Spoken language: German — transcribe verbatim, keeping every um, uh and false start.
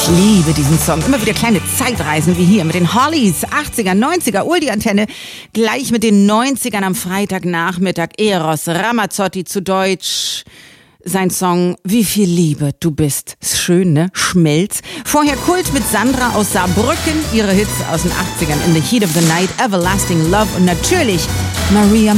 Ich liebe diesen Song. Immer wieder kleine Zeitreisen wie hier mit den Hollies. achtziger, neunziger, Ul die Antenne. Gleich mit den neunzigern am Freitagnachmittag. Eros Ramazzotti zu Deutsch. Sein Song Wie viel Liebe du bist. Ist schön, ne? Schmelz. Vorher Kult mit Sandra aus Saarbrücken. Ihre Hits aus den achtzigern. In the Heat of the Night, Everlasting Love und natürlich Maria